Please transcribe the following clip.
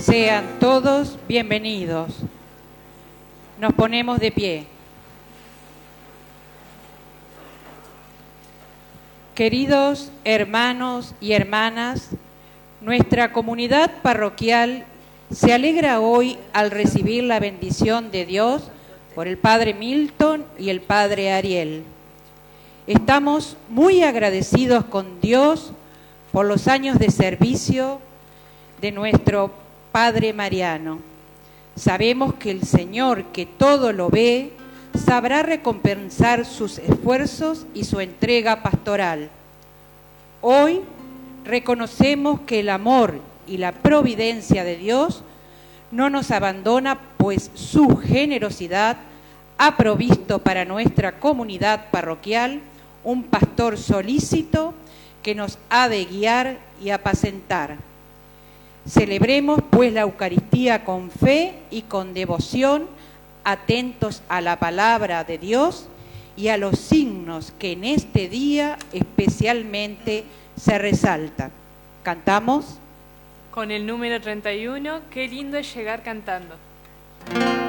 Sean todos bienvenidos. Nos ponemos de pie. Queridos hermanos y hermanas, nuestra comunidad parroquial se alegra hoy al recibir la bendición de Dios por el Padre Milton y el Padre Ariel. Estamos muy agradecidos con Dios por los años de servicio de nuestro Padre Mariano. Sabemos que el Señor, que todo lo ve, sabrá recompensar sus esfuerzos y su entrega pastoral. Hoy reconocemos que el amor y la providencia de Dios no nos abandona, pues su generosidad ha provisto para nuestra comunidad parroquial un pastor solícito que nos ha de guiar y apacentar. Celebremos pues la Eucaristía con fe y con devoción, atentos a la palabra de Dios y a los signos que en este día especialmente se resaltan. ¿Cantamos? Con el número 31, qué lindo es llegar cantando.